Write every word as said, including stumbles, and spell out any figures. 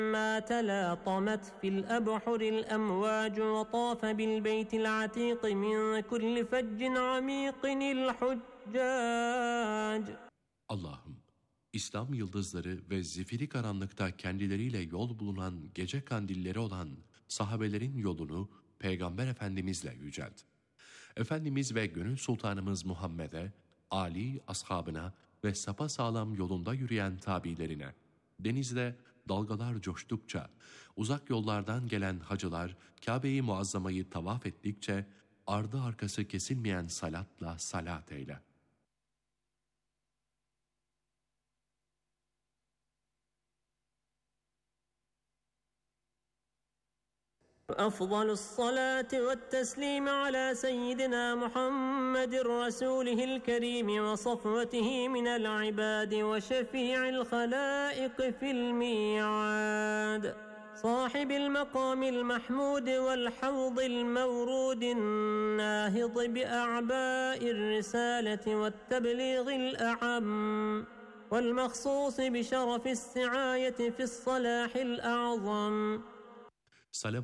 ما تلاطمت في الأبحر الأمواج وطاف بالبيت العتيق من كل فج عميق الحجاج. Allah'ım, İslam yıldızları ve zifiri karanlıkta kendileriyle yol bulunan gece kandilleri olan sahabelerin yolunu Peygamber Efendimizle yücelt. Efendimiz ve Gönül Sultanımız Muhammed'e, âli ashabına ve sapasağlam yolunda yürüyen tabilerine, denizde dalgalar coştukça, uzak yollardan gelen hacılar Kabe-i Muazzama'yı tavaf ettikçe, ardı arkası kesilmeyen salatla salat eyle. أفضل الصلاة والتسليم على سيدنا محمد رسوله الكريم وصفوته من العباد وشفيع الخلائق في الميعاد صاحب المقام المحمود والحوض المورود الناهض بأعباء الرسالة والتبليغ الأعم والمخصوص بشرف السعاية في الصلاح الأعظم.